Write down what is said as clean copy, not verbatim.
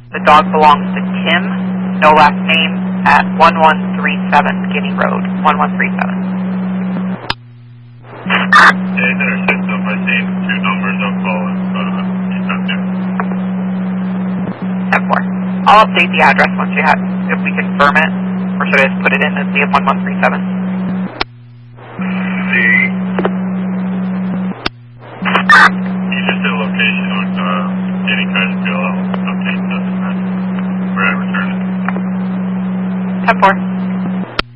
The dog belongs to Tim, no last name, at 1137 Guinea Road, 1137. Yeah, in our system, I see 2 numbers I'm calling, but he's not there. 10-4. I'll update the address once you have, if we confirm it, or should I just put it in as the 1137? You just did a location on Danny Kaiser Bill. I'll update that. Where I return it. 10-4.